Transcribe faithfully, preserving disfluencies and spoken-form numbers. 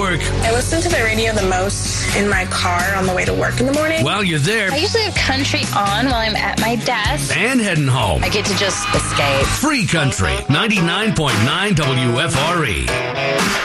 work. I listen to the radio the most in my car on the way to work in the morning. While you're there. I usually have country on while I'm at my desk. And heading home. I get to just escape. Free Country, ninety-nine point nine W F R E.